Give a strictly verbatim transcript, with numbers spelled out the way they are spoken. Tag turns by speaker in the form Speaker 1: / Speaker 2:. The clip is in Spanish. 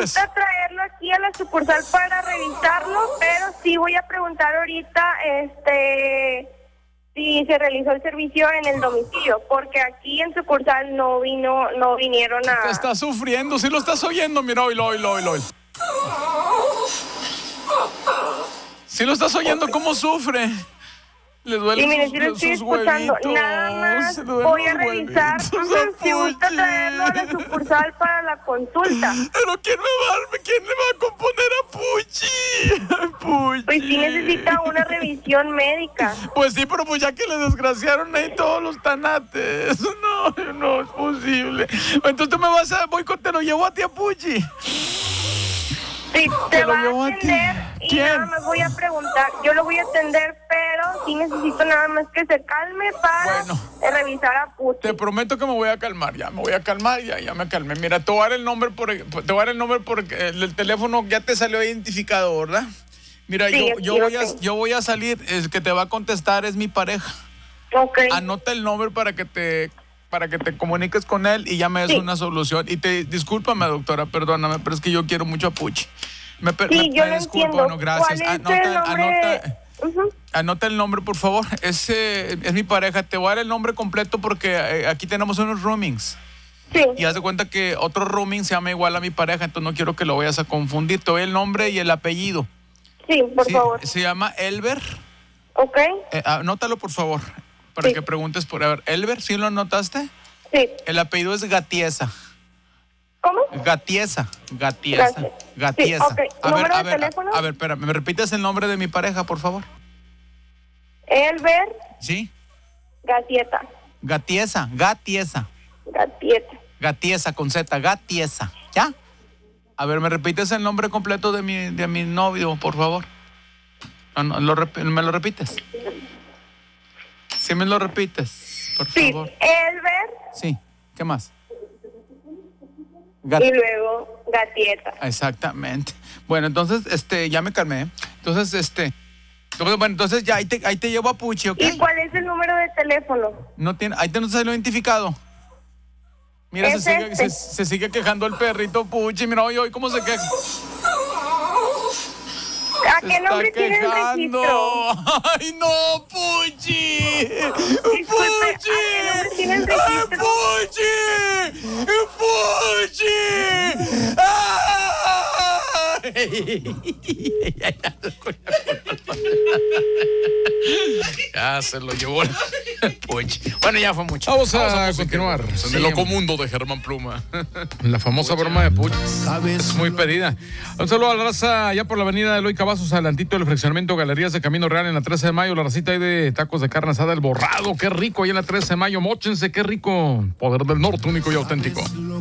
Speaker 1: quieres?
Speaker 2: Me gusta traerlo aquí a la sucursal para revisarlo, pero sí voy a preguntar ahorita, este, si se realizó el servicio en el domicilio, porque aquí en sucursal no vino, no vinieron a...
Speaker 1: Te está sufriendo, si lo estás oyendo, mira, oílo, oílo, oílo, oílo. Si lo estás oyendo, ¿cómo sufre? Le duelen
Speaker 2: Sí, mire,
Speaker 1: sus,
Speaker 2: sí lo estoy
Speaker 1: sus
Speaker 2: escuchando.
Speaker 1: huevitos.
Speaker 2: Nada más
Speaker 1: Le duelen
Speaker 2: voy a
Speaker 1: los
Speaker 2: revisar
Speaker 1: huevitos,
Speaker 2: si gusta
Speaker 1: Puchi.
Speaker 2: traerlo a la sucursal para la consulta.
Speaker 1: Pero ¿quién me va, quién le va a componer a Puchi? Ay, Puchi.
Speaker 2: Pues sí necesita una revisión médica.
Speaker 1: Pues sí, pero pues ya que le desgraciaron ahí todos los tanates. No, no es posible. Entonces tú me vas a, voy con, te lo llevo a ti a Puchi.
Speaker 2: Sí,
Speaker 1: Te
Speaker 2: te
Speaker 1: lo
Speaker 2: va a
Speaker 1: llevo a ti.
Speaker 2: atender y
Speaker 1: ¿Quién?
Speaker 2: nada más voy a preguntar. Yo lo voy a atender, pero sí necesito nada más que se calme para
Speaker 1: Bueno.
Speaker 2: eh, revisar a Puchi.
Speaker 1: Te prometo que me voy a calmar, ya me voy a calmar, ya, ya me calmé. Mira, te voy a dar el nombre por, te voy a dar el nombre porque el, el teléfono ya te salió identificado, ¿verdad? Mira,
Speaker 2: Sí,
Speaker 1: yo,
Speaker 2: aquí
Speaker 1: yo
Speaker 2: lo
Speaker 1: voy a,
Speaker 2: tengo.
Speaker 1: yo voy a salir, el que te va a contestar es mi pareja.
Speaker 2: Ok.
Speaker 1: Anota el nombre para que te para que te comuniques con él y ya me des
Speaker 2: Sí.
Speaker 1: una solución. Y te discúlpame, doctora, perdóname, pero es que yo quiero mucho a Puchi. Me, per-
Speaker 2: Sí,
Speaker 1: me,
Speaker 2: yo
Speaker 1: me
Speaker 2: lo
Speaker 1: disculpo,
Speaker 2: entiendo.
Speaker 1: bueno, gracias.
Speaker 2: ¿Cuál es
Speaker 1: Anota,
Speaker 2: el nombre?
Speaker 1: anota,
Speaker 2: Ujú.
Speaker 1: anota el nombre, por favor. Es, eh, es mi pareja. Te voy a dar el nombre completo porque eh, aquí tenemos unos roomings.
Speaker 2: Sí.
Speaker 1: Y haz de cuenta que otro rooming se llama igual a mi pareja, entonces no quiero que lo vayas a confundir. Te doy el nombre y el apellido.
Speaker 2: Sí, por
Speaker 1: Sí,
Speaker 2: favor.
Speaker 1: se llama Elber.
Speaker 2: Ok.
Speaker 1: Eh, anótalo, por favor, para
Speaker 2: Sí.
Speaker 1: que preguntes por... A ver, Elber, ¿sí lo anotaste?
Speaker 2: Sí.
Speaker 1: El apellido es Gatiesa.
Speaker 2: ¿Cómo?
Speaker 1: Gatiesa. Gatiesa.
Speaker 2: Gracias.
Speaker 1: Gatiesa.
Speaker 2: Sí, ok. ¿Número de
Speaker 1: ver,
Speaker 2: teléfono?
Speaker 1: A, a ver, espérame, ¿me repites el nombre de mi pareja, por favor?
Speaker 2: Elber
Speaker 1: Sí.
Speaker 2: Gatieta.
Speaker 1: Gatiesa, Gatiesa.
Speaker 2: Gatieta.
Speaker 1: Gatiesa con Z, Gatiesa. ¿Ya? A ver, ¿me repites el nombre completo de mi, de mi novio, por favor? No, no, lo rep- ¿me lo repites? Sí, me lo repites, por
Speaker 2: Sí,
Speaker 1: favor.
Speaker 2: Elber
Speaker 1: Sí, ¿qué más? Gat-
Speaker 2: y luego Gatieta.
Speaker 1: Exactamente. Bueno, entonces, este, ya me calmé. Entonces, este, entonces, bueno, entonces ya ahí te, ahí te llevo a Puchi, ¿ok?
Speaker 2: ¿Y cuál es el número de teléfono?
Speaker 1: No tiene, ahí te no te salió identificado. Mira, se
Speaker 2: Es
Speaker 1: sigue,
Speaker 2: este.
Speaker 1: se, se sigue quejando el perrito Puchi. Mira, oye, oye, ¿cómo se queja?
Speaker 2: ¿A
Speaker 1: Se
Speaker 2: qué nombre
Speaker 1: está
Speaker 2: tiene el
Speaker 1: quejando.
Speaker 2: registro?
Speaker 1: ¡Ay, no, Puchi!
Speaker 2: Disculpe, ¿a qué nombre tiene el registro?
Speaker 1: ¡Ay, Puchi! ¡Puchi! Ya se lo llevó el Puchi. Bueno, ya fue mucho.
Speaker 3: Vamos a
Speaker 1: música.
Speaker 3: continuar.
Speaker 1: En
Speaker 3: Sí.
Speaker 1: el loco mundo de Germán Pluma.
Speaker 3: La famosa broma de Puchi. Es muy pedida. Un saludo a la raza allá por la avenida Eloy Cavazos, adelantito del fraccionamiento Galerías de Camino Real en la trece de mayo. La racita ahí de tacos de carne asada El Borrado. Qué rico ahí en la trece de mayo. Móchense, qué rico. Poder del norte, único y auténtico.